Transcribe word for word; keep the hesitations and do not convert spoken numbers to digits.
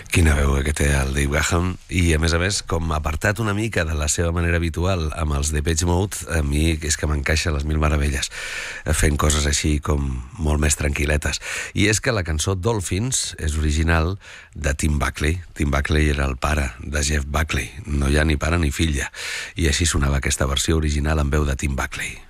Quina veu que té el Dave Gahan, i a més a més, com apartat una mica de la seva manera habitual amb els Depeche Mode, a mi és que m'encaixa les mil meravelles, fent coses així com molt més tranquil·letes. I és que la cançó Dolphins és original de Tim Buckley. Tim Buckley era el pare de Jeff Buckley, no hi ha ni pare ni filla, i així sonava aquesta versió original amb veu de Tim Buckley.